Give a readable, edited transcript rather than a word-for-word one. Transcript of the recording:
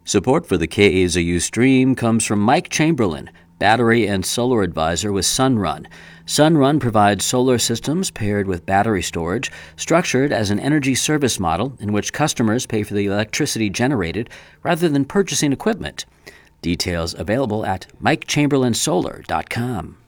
Support for the KAZU stream comes from Mike Chamberlain, Battery and Solar Advisor with Sunrun. Sunrun provides solar systems paired with battery storage, structured as an energy service model in which customers pay for the electricity generated rather than purchasing equipment. Details available at mikechamberlainsolar.com.